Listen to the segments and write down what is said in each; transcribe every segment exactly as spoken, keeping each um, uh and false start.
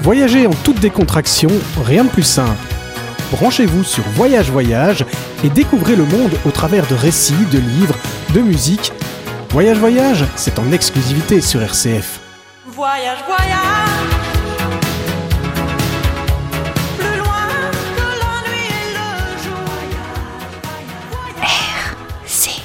Voyager en toute décontraction, rien de plus simple. Branchez-vous sur Voyage Voyage et découvrez le monde au travers de récits, de livres, de musique. Voyage Voyage, c'est en exclusivité sur R C F. Voyage, voyage, plus loin que la nuit et le jour. R C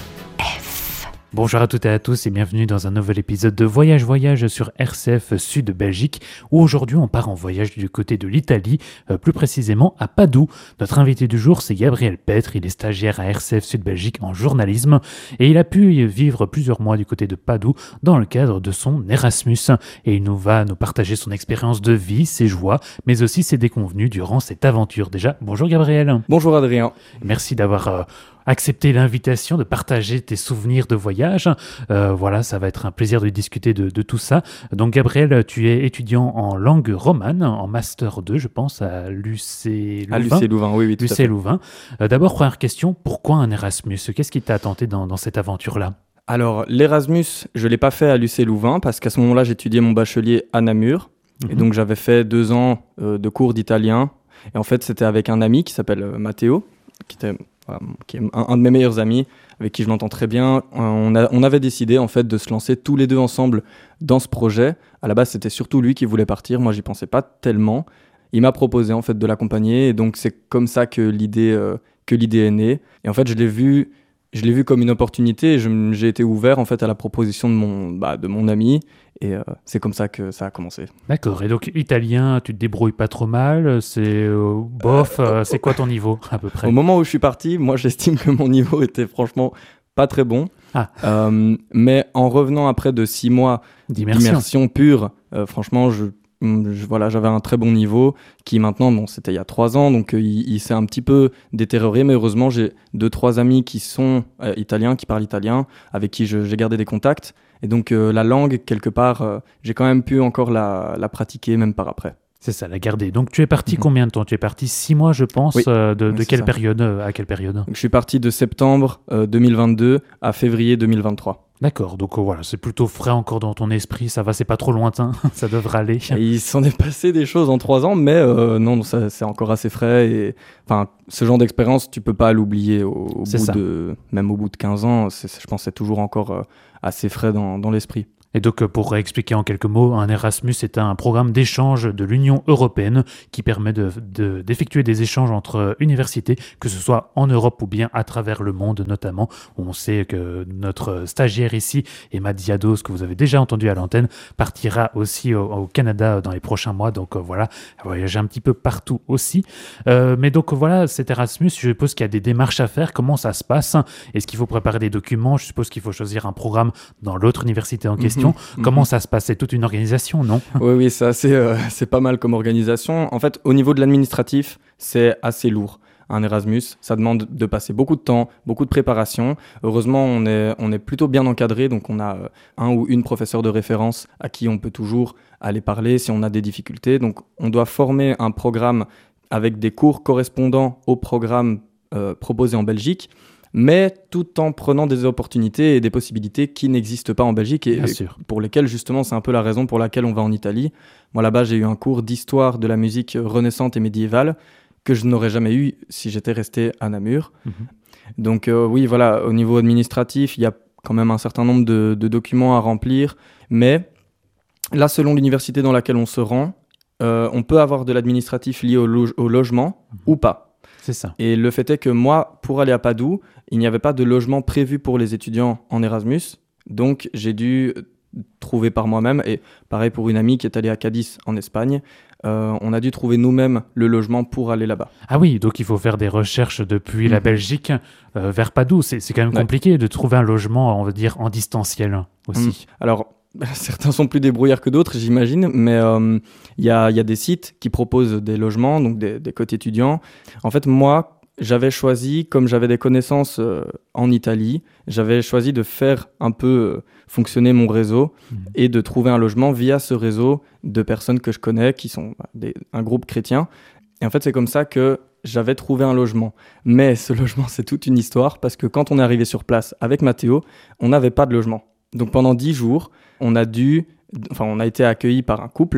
F. Bonjour à toutes et à tous et bienvenue dans un nouvel épisode de Voyage Voyage sur R C F Sud Belgique, où aujourd'hui on part en voyage du côté de l'Italie, euh, plus précisément à Padoue. Notre invité du jour, c'est Gabriel Petre, il est stagiaire à R C F Sud Belgique en journalisme et il a pu vivre plusieurs mois du côté de Padoue dans le cadre de son Erasmus. Et il nous va nous partager son expérience de vie, ses joies, mais aussi ses déconvenues durant cette aventure. Déjà, bonjour Gabriel. Bonjour Adrien. Merci d'avoir euh, accepté l'invitation, de partager tes souvenirs de voyage. Euh, voilà, ça va être un plaisir de discuter de, de tout ça. Donc Gabriel, tu es étudiant en langue romane, en Master deux, je pense, à l'U C Louvain. À l'U C Louvain, oui, oui, tout à fait. l'U C Louvain. Euh, d'abord, première question, pourquoi un Erasmus ? Qu'est-ce qui t'a tenté dans, dans cette aventure-là ? Alors, l'Erasmus, je ne l'ai pas fait à l'U C Louvain parce qu'à ce moment-là, j'étudiais mon bachelier à Namur. Mmh. Et donc, j'avais fait deux ans euh, de cours d'italien. Et en fait, c'était avec un ami qui s'appelle euh, Matteo, qui était... qui est un, un de mes meilleurs amis, avec qui je l'entends très bien. On, a, on avait décidé en fait de se lancer tous les deux ensemble dans ce projet. À la base, c'était surtout lui qui voulait partir. Moi, j'y pensais pas tellement. Il m'a proposé en fait de l'accompagner, et donc c'est comme ça que l'idée euh, que l'idée est née. Et en fait, je l'ai vu, je l'ai vu comme une opportunité. Et je, j'ai été ouvert en fait à la proposition de mon, bah, de mon ami. Et euh, c'est comme ça que ça a commencé. D'accord. Et donc, italien, tu te débrouilles pas trop mal. C'est euh, bof. Euh, c'est quoi ton niveau, à peu près ? Au moment où je suis parti, moi, j'estime que mon niveau était franchement pas très bon. Ah. Euh, mais en revenant après de six mois d'immersion, d'immersion pure, euh, franchement, je, je, voilà, j'avais un très bon niveau qui maintenant, bon, c'était il y a trois ans, donc euh, il, il s'est un petit peu détérioré. Mais heureusement, j'ai deux, trois amis qui sont euh, italiens, qui parlent italien, avec qui je, j'ai gardé des contacts. Et donc, euh, la langue, quelque part, euh, j'ai quand même pu encore la, la pratiquer, même par après. C'est ça, la garder. Donc, tu es parti mmh. combien de temps ? Tu es parti six mois, je pense. Oui. Euh, de oui, de quelle ça. période euh, à quelle période ? Donc, je suis parti de septembre euh, deux mille vingt-deux à février deux mille vingt-trois. D'accord, donc euh, voilà, c'est plutôt frais encore dans ton esprit, ça va, c'est pas trop lointain, ça devrait aller. Et il s'en est passé des choses en trois ans, mais euh, non, ça, c'est encore assez frais. Et, enfin, ce genre d'expérience, tu peux pas l'oublier au, au bout ça. de, même au bout de quinze ans, c'est, je pense que c'est toujours encore euh, assez frais dans, dans l'esprit. Et donc, pour expliquer en quelques mots, un Erasmus est un programme d'échange de l'Union européenne qui permet de, de, d'effectuer des échanges entre universités, que ce soit en Europe ou bien à travers le monde notamment. On sait que notre stagiaire ici, Emma Diados, que vous avez déjà entendu à l'antenne, partira aussi au, au Canada dans les prochains mois. Donc voilà, voyager un petit peu partout aussi. Euh, mais donc voilà, cet Erasmus, je suppose qu'il y a des démarches à faire. Comment ça se passe ? Est-ce qu'il faut préparer des documents ? Je suppose qu'il faut choisir un programme dans l'autre université en question. Mmh. Comment mmh. ça se passe ? C'est toute une organisation, non ? Oui, oui, c'est, assez, euh, c'est pas mal comme organisation. En fait, au niveau de l'administratif, c'est assez lourd. Un Erasmus, ça demande de passer beaucoup de temps, beaucoup de préparation. Heureusement, on est, on est plutôt bien encadré, donc on a un ou une professeur de référence à qui on peut toujours aller parler si on a des difficultés. Donc, on doit former un programme avec des cours correspondant au programme euh, proposé en Belgique, mais tout en prenant des opportunités et des possibilités qui n'existent pas en Belgique et, et pour lesquelles, justement, c'est un peu la raison pour laquelle on va en Italie. Moi, là-bas, j'ai eu un cours d'histoire de la musique renaissante et médiévale que je n'aurais jamais eu si j'étais resté à Namur. Mmh. Donc, euh, oui, voilà, au niveau administratif, il y a quand même un certain nombre de, de documents à remplir, mais là, selon l'université dans laquelle on se rend, euh, on peut avoir de l'administratif lié au, lo- au logement mmh. ou pas. C'est ça. Et le fait est que moi, pour aller à Padoue, il n'y avait pas de logement prévu pour les étudiants en Erasmus. Donc, j'ai dû trouver par moi-même. Et pareil pour une amie qui est allée à Cadiz en Espagne. Euh, on a dû trouver nous-mêmes le logement pour aller là-bas. Ah oui, donc il faut faire des recherches depuis mmh. la Belgique euh, vers Padoue. C'est, c'est quand même ouais. compliqué de trouver un logement, on va dire, en distanciel aussi. Mmh. Alors... certains sont plus débrouillards que d'autres, j'imagine, mais il euh, y, a, y a des sites qui proposent des logements, donc des, des cotes étudiants. En fait, moi, j'avais choisi, comme j'avais des connaissances euh, en Italie, j'avais choisi de faire un peu euh, fonctionner mon réseau mmh. et de trouver un logement via ce réseau de personnes que je connais, qui sont bah, des, un groupe chrétien. Et en fait, c'est comme ça que j'avais trouvé un logement. Mais ce logement, c'est toute une histoire, parce que quand on est arrivé sur place avec Matteo, on n'avait pas de logement. Donc pendant dix jours, on a dû, enfin on a été accueillis par un couple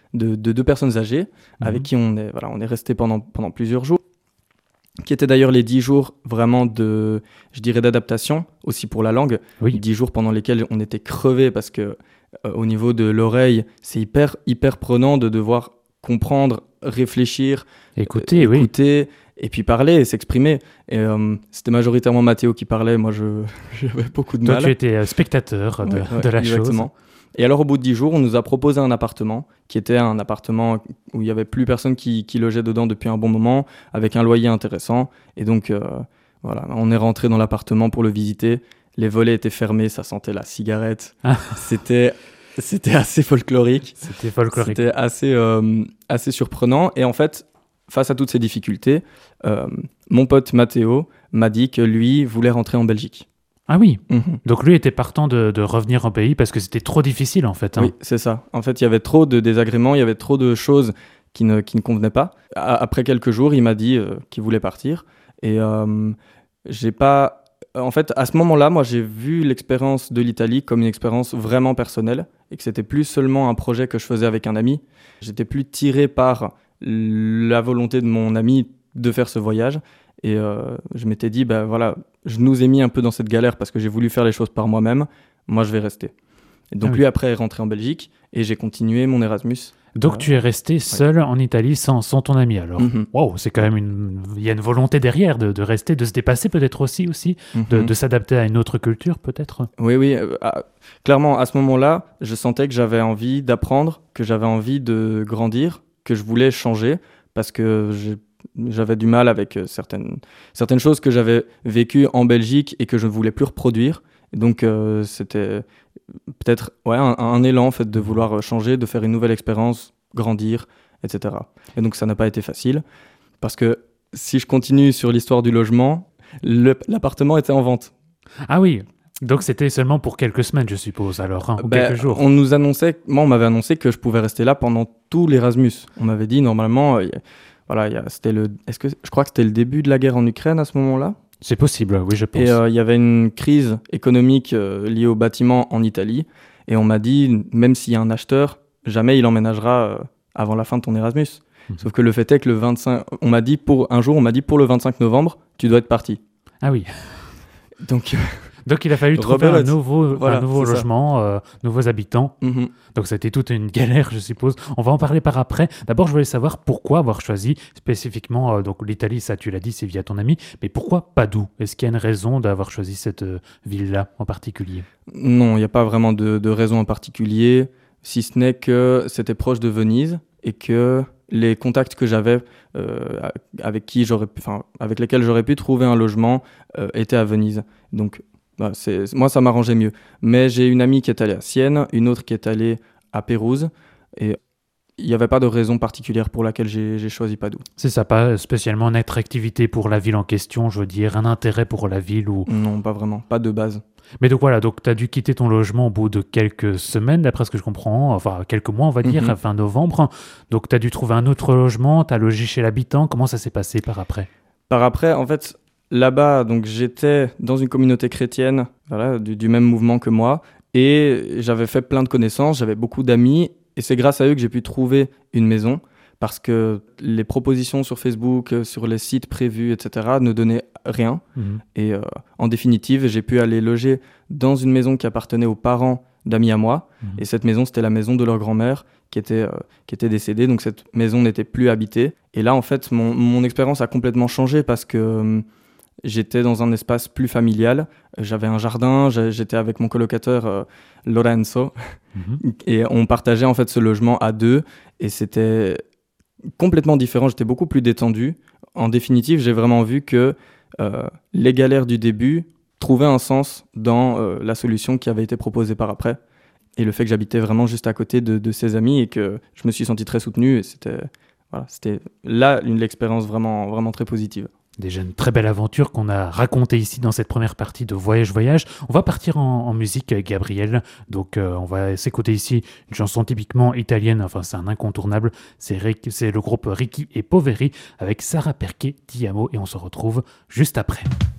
de, de deux personnes âgées Mhm. avec qui on est, voilà, on est resté pendant, pendant plusieurs jours, qui étaient d'ailleurs les dix jours vraiment de, je dirais, d'adaptation, aussi pour la langue. Oui. dix jours pendant lesquels on était crevés parce que euh, au niveau de l'oreille, c'est hyper, hyper prenant de devoir comprendre, réfléchir, Écoutez, euh, oui. écouter et puis parler et s'exprimer. Et euh, c'était majoritairement Mathéo qui parlait, moi je, j'avais beaucoup de Toi, mal. tu étais euh, spectateur de, Ouais, ouais, de la exactement. Et alors, au bout de dix jours, on nous a proposé un appartement qui était un appartement où il n'y avait plus personne qui, qui logeait dedans depuis un bon moment, avec un loyer intéressant. Et donc, euh, voilà, on est rentré dans l'appartement pour le visiter. Les volets étaient fermés, ça sentait la cigarette. Ah. C'était, c'était assez folklorique. chose. C'était folklorique. C'était assez, euh, assez surprenant. Et en fait, face à toutes ces difficultés, euh, mon pote Mathéo m'a dit que lui voulait rentrer en Belgique. Ah oui. Mhm. Donc lui était partant de, de revenir en pays parce que c'était trop difficile en fait. hein. Oui, c'est ça. En fait, il y avait trop de désagréments, il y avait trop de choses qui ne, qui ne convenaient pas. A- Après quelques jours, il m'a dit euh, qu'il voulait partir. Et euh, j'ai pas. En fait, à ce moment-là, moi, j'ai vu l'expérience de l'Italie comme une expérience vraiment personnelle et que c'était plus seulement un projet que je faisais avec un ami. J'étais plus tiré par la volonté de mon ami de faire ce voyage. Et euh, je m'étais dit, ben voilà, je nous ai mis un peu dans cette galère parce que j'ai voulu faire les choses par moi-même. Moi, je vais rester. Et donc Ah oui. lui, après, est rentré en Belgique et j'ai continué mon Erasmus. Donc Euh, tu es resté seul en Italie sans, sans ton ami alors. Mhm. Waouh, c'est quand même une. Il y a une volonté derrière de, de rester, de se dépasser peut-être aussi, aussi de, Mhm. de s'adapter à une autre culture peut-être. Oui, oui. euh, ah, clairement, à ce moment-là, je sentais que j'avais envie d'apprendre, que j'avais envie de grandir, que je voulais changer parce que j'ai- j'avais du mal avec euh, certaines, certaines choses que j'avais vécues en Belgique et que je ne voulais plus reproduire. Et donc, euh, c'était peut-être ouais, un, un élan en fait, de vouloir changer, de faire une nouvelle expérience, grandir, et cetera. Et donc, ça n'a pas été facile parce que si je continue sur l'histoire du logement, le- l'appartement était en vente. Ah oui. Donc c'était seulement pour quelques semaines, je suppose, alors, hein, ou Ben, quelques jours. On nous annonçait, moi on m'avait annoncé que je pouvais rester là pendant tout l'Erasmus. On m'avait dit normalement, euh, y a- voilà, y a- c'était le, est-ce que je crois que c'était le début de la guerre en Ukraine à ce moment-là. C'est possible, oui, je pense. Et euh, il y avait une crise économique euh, liée au bâtiment en Italie. Et on m'a dit, même s'il y a un acheteur, jamais il emménagera euh, avant la fin de ton Erasmus. Mhm. Sauf que le fait est que le vingt-cinq, on m'a dit pour un jour, on m'a dit pour le vingt-cinq novembre, tu dois être parti. Ah oui. Donc, Donc il a fallu trouver un Rebelote. nouveau, Voilà, un nouveau c'est ça. logement, euh, nouveaux habitants. mhm. Donc ça a été toute une galère, je suppose. On va en parler par après. D'abord, je voulais savoir pourquoi avoir choisi spécifiquement euh, donc l'Italie, ça tu l'as dit, c'est via ton ami, mais pourquoi Padoue? Est-ce qu'il y a une raison d'avoir choisi cette euh, ville-là en particulier? Non, il n'y a pas vraiment de, de raison en particulier, si ce n'est que c'était proche de Venise et que les contacts que j'avais, euh, avec qui j'aurais, pu- enfin, avec lesquels j'aurais pu trouver un logement, euh, étaient à Venise. Donc, bah, c'est, moi, ça m'arrangeait mieux. Mais j'ai une amie qui est allée à Sienne, une autre qui est allée à Pérouse, et il n'y avait pas de raison particulière pour laquelle j'ai, j'ai choisi Padoue. C'est ça, pas spécialement une attractivité pour la ville en question, je veux dire, un intérêt pour la ville ou... Non, pas vraiment, pas de base. Mais donc voilà, donc tu as dû quitter ton logement au bout de quelques semaines, d'après ce que je comprends, enfin quelques mois on va dire, Mhm. à fin novembre. Donc tu as dû trouver un autre logement, tu as logé chez l'habitant, comment ça s'est passé par après? Par après, en fait, là-bas, donc j'étais dans une communauté chrétienne, voilà, du, du même mouvement que moi, et j'avais fait plein de connaissances, j'avais beaucoup d'amis, et c'est grâce à eux que j'ai pu trouver une maison, parce que les propositions sur Facebook, euh, sur les sites prévus, et cetera, ne donnaient rien. Mhm. Et euh, en définitive, j'ai pu aller loger dans une maison qui appartenait aux parents d'amis à moi, Mhm. et cette maison, c'était la maison de leur grand-mère qui était, euh, qui était décédée, donc cette maison n'était plus habitée. Et là, en fait, mon, mon expérience a complètement changé parce que euh, j'étais dans un espace plus familial. J'avais un jardin, j'ai- j'étais avec mon colocateur euh, Lorenzo, Mhm. et on partageait en fait ce logement à deux, et c'était complètement différent. J'étais beaucoup plus détendu. En définitive, j'ai vraiment vu que euh, les galères du début trouvaient un sens dans euh, la solution qui avait été proposée par après. Et le fait que j'habitais vraiment juste à côté de, de ses amis et que je me suis senti très soutenu. Et c'était, voilà, c'était là une expérience vraiment, vraiment très positive. Déjà une très belle aventure qu'on a racontée ici dans cette première partie de Voyage Voyage. On va partir en, en musique, euh, Gabriel. Donc euh, on va s'écouter ici une chanson typiquement italienne, enfin c'est un incontournable. C'est, Rick- c'est le groupe Ricky et Poveri avec Sara Perché Ti Amo et on se retrouve juste après.